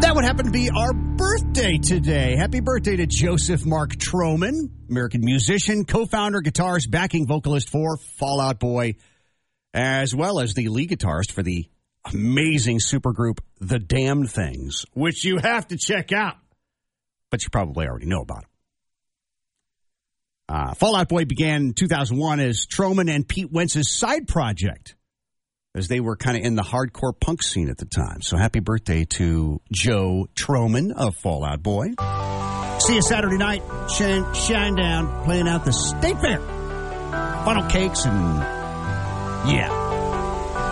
That would happen to be our birthday today. Happy birthday to Joseph Mark Troman, American musician, co-founder, guitarist, backing vocalist for Fall Out Boy, as well as the lead guitarist for the amazing supergroup The Damned Things, which you have to check out, but you probably already know about it. Fall Out Boy began in 2001 as Troman and Pete Wentz's side project, as they were kind of in the hardcore punk scene at the time. So happy birthday to Joe Troman of Fall Out Boy. See you Saturday night, Shinedown, playing out the State Fair. Funnel cakes and, yeah.